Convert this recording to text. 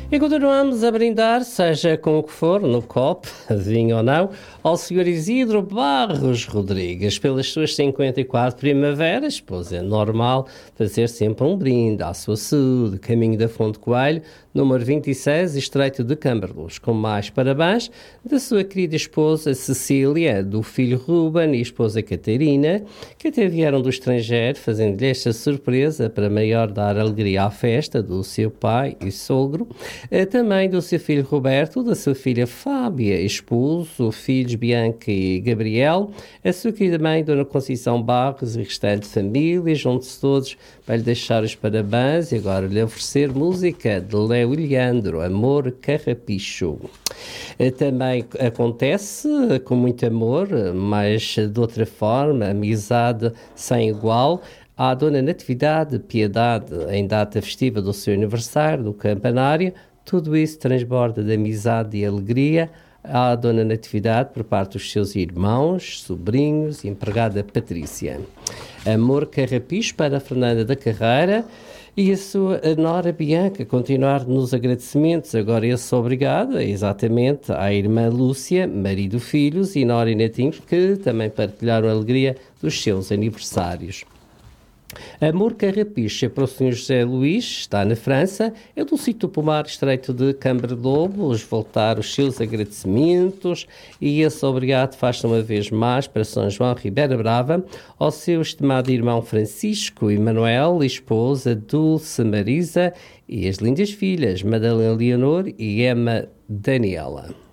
E continuamos a brindar, seja com o que for, no copo, vinho ou não, ao Sr. Isidro Barros Rodrigues, pelas suas 54 primaveras, pois é normal fazer sempre um brinde à sua saúde. Caminho da Fonte Coelho, número 26, Estreito de Cambarluz. Com mais parabéns da sua querida esposa Cecília, do filho Ruben e esposa Catarina, que até vieram do estrangeiro, fazendo-lhe esta surpresa para maior dar alegria à festa do seu pai e sogro. Também do seu filho Roberto, da sua filha Fábia, esposo, filhos Bianca e Gabriel, a sua querida mãe, Dona Conceição Barros e restante família, juntam-se todos para lhe deixar os parabéns e agora lhe oferecer música de Léo e Leandro, Amor Carrapicho. Também acontece com muito amor, mas de outra forma, amizade sem igual, à Dona Natividade Piedade, em data festiva do seu aniversário, do campanário. Tudo isso transborda de amizade e alegria à Dona Natividade por parte dos seus irmãos, sobrinhos e empregada Patrícia. Amor Carrapicho para a Fernanda da Carreira e a sua nora Bianca. Continuar nos agradecimentos. Agora esse obrigado é exatamente à irmã Lúcia, marido, filhos e nora e netinhos, que também partilharam a alegria dos seus aniversários. Amor Carrapicho para o Sr. José Luís, está na França, é do sítio Pomar Estreito de Cambarlobos, voltar os seus agradecimentos e esse obrigado faz-se uma vez mais para São João Ribeira Brava, ao seu estimado irmão Francisco e Manuel, esposa Dulce Marisa e as lindas filhas Madalena Leonor e Emma Daniela.